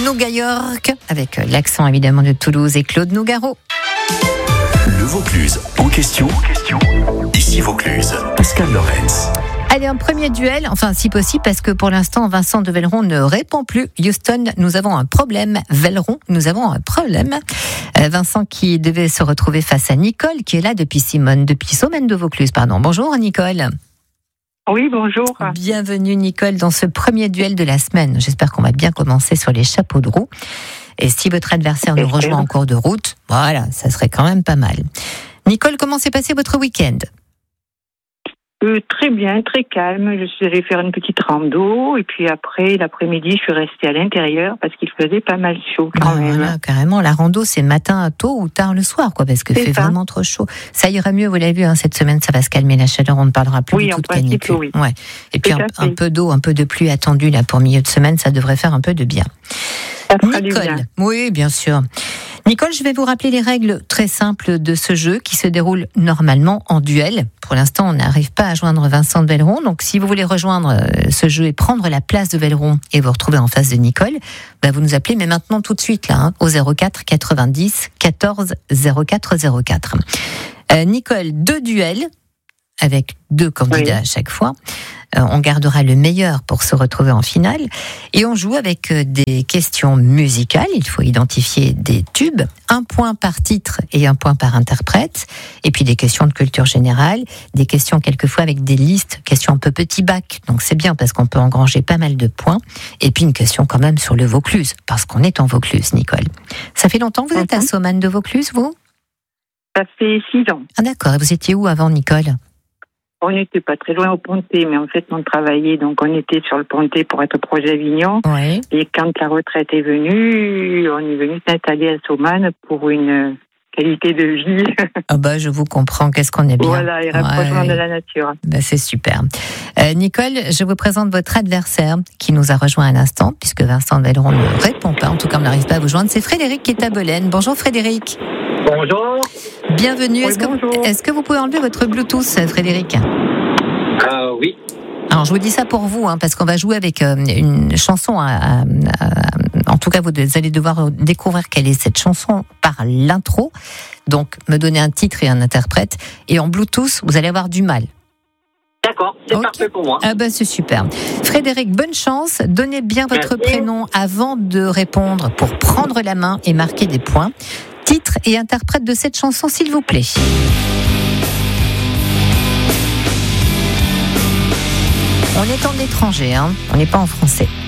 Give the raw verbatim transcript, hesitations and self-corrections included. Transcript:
Nouga York, avec l'accent évidemment de Toulouse et Claude Nougaro. Le Vaucluse en question. Ici Vaucluse, Pascal Lorenz. Allez, un premier duel, enfin si possible, parce que pour l'instant, Vincent de Velleron ne répond plus. Houston, nous avons un problème. Velleron, nous avons un problème. Euh, Vincent qui devait se retrouver face à Nicole, qui est là depuis Simone, depuis Somène de Vaucluse, pardon. Bonjour Nicole. Oui, bonjour. Bienvenue Nicole dans ce premier duel de la semaine. J'espère qu'on va bien commencer sur les chapeaux de roue. Et si votre adversaire nous rejoint en cours de route, voilà, ça serait quand même pas mal. Nicole, comment s'est passé votre week-end ? Euh, très bien, très calme. Je suis allée faire une petite rando et puis après, l'après-midi, je suis restée à l'intérieur parce qu'il faisait pas mal chaud quand bah, même. Voilà, carrément, la rando, c'est matin tôt ou tard le soir, quoi, parce que c'est fait ça. Vraiment trop chaud. Ça ira mieux, vous l'avez vu, hein, cette semaine, ça va se calmer la chaleur, on ne parlera plus oui, du tout de principe, canicule. Oui. Ouais. Et puis un, un peu d'eau, un peu de pluie attendue là pour milieu de semaine, ça devrait faire un peu de bien. Ça fera Nicole, du bien. Oui, bien sûr. Nicole, je vais vous rappeler les règles très simples de ce jeu qui se déroule normalement en duel. Pour l'instant, on n'arrive pas à joindre Vincent de Velleron. Donc, si vous voulez rejoindre ce jeu et prendre la place de Velleron et vous retrouver en face de Nicole, bah vous nous appelez, mais maintenant tout de suite, là, hein, au zéro quatre quatre-vingt-dix quatorze zéro quatre zéro quatre. Euh, Nicole, deux duels avec deux candidats oui. à chaque fois. Euh, on gardera le meilleur pour se retrouver en finale. Et on joue avec euh, des questions musicales. Il faut identifier des tubes. Un point par titre et un point par interprète. Et puis des questions de culture générale. Des questions quelquefois avec des listes. Questions un peu petit bac. Donc c'est bien parce qu'on peut engranger pas mal de points. Et puis une question quand même sur le Vaucluse. Parce qu'on est en Vaucluse, Nicole. Ça fait longtemps que vous mm-hmm. êtes à Somène de Vaucluse, vous ? Ça fait six ans. Ah d'accord. Et vous étiez où avant, Nicole ? On n'était pas très loin au Pontet, mais en fait, on travaillait, donc on était sur le Pontet pour être au projet Avignon. Ouais. Et quand la retraite est venue, on est venu s'installer à Somène pour une qualité de vie. Ah bah, je vous comprends, qu'est-ce qu'on est bien. Voilà, et rapprochement ouais. de la nature. Bah, c'est super. Euh, Nicole, je vous présente votre adversaire qui nous a rejoint à l'instant, puisque Vincent de Velleron ne répond pas, en tout cas on n'arrive pas à vous joindre. C'est Frédéric qui est à Belen. Bonjour Frédéric. Bonjour. Bienvenue. Oui, est-ce, que, bonjour. est-ce que vous pouvez enlever votre Bluetooth, Frédéric ? Euh, oui. Alors, je vous dis ça pour vous, hein, parce qu'on va jouer avec euh, une chanson. À, à, à, en tout cas, vous allez devoir découvrir quelle est cette chanson par l'intro. Donc, me donner un titre et un interprète. Et en Bluetooth, vous allez avoir du mal. D'accord, c'est okay. parfait pour moi. Ah ben, c'est super. Frédéric, bonne chance. Donnez bien votre Merci. prénom avant de répondre pour prendre la main et marquer des points. Titre et interprète de cette chanson, s'il vous plaît. On est en étranger, hein. On n'est pas en français.